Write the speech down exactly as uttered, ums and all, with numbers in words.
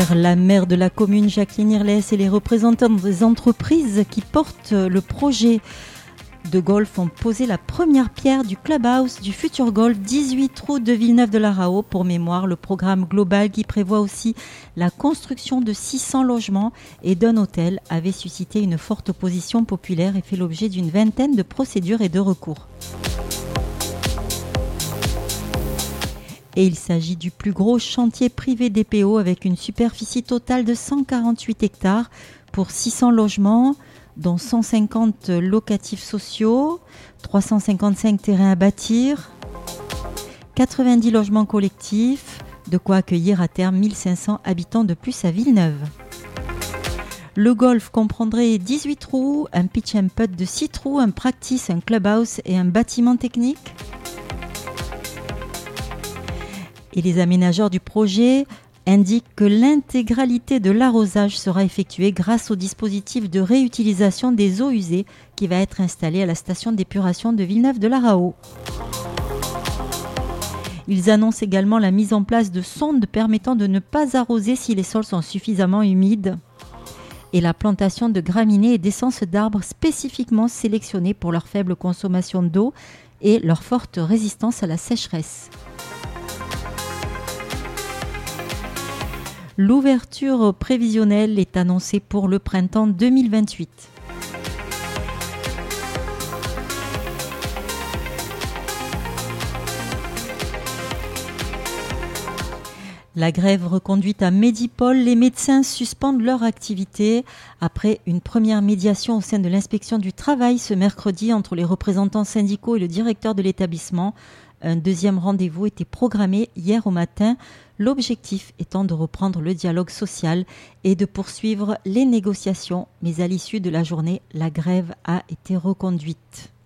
La maire de la commune, Jacqueline Irles, et les représentants des entreprises qui portent le projet de golf ont posé la première pierre du clubhouse du futur golf dix-huit route de Villeneuve-de-la-Raho. Pour mémoire, le programme global qui prévoit aussi la construction de six cents logements et d'un hôtel avait suscité une forte opposition populaire et fait l'objet d'une vingtaine de procédures et de recours. Et il s'agit du plus gros chantier privé D P O avec une superficie totale de cent quarante-huit hectares pour six cents logements, dont cent cinquante locatifs sociaux, trois cent cinquante-cinq terrains à bâtir, quatre-vingt-dix logements collectifs, de quoi accueillir à terme mille cinq cents habitants de plus à Villeneuve. Le golf comprendrait dix-huit trous, un pitch and putt de six trous, un practice, un clubhouse et un bâtiment technique. Et les aménageurs du projet indiquent que l'intégralité de l'arrosage sera effectuée grâce au dispositif de réutilisation des eaux usées qui va être installé à la station d'épuration de Villeneuve-de-la-Raho. Ils annoncent également la mise en place de sondes permettant de ne pas arroser si les sols sont suffisamment humides et la plantation de graminées et d'essences d'arbres spécifiquement sélectionnées pour leur faible consommation d'eau et leur forte résistance à la sécheresse. L'ouverture prévisionnelle est annoncée pour le printemps deux mille vingt-huit. La grève reconduite à Medipol, les médecins suspendent leur activité après une première médiation au sein de l'inspection du travail ce mercredi entre les représentants syndicaux et le directeur de l'établissement. Un deuxième rendez-vous était programmé hier au matin, l'objectif étant de reprendre le dialogue social et de poursuivre les négociations. Mais à l'issue de la journée, la grève a été reconduite.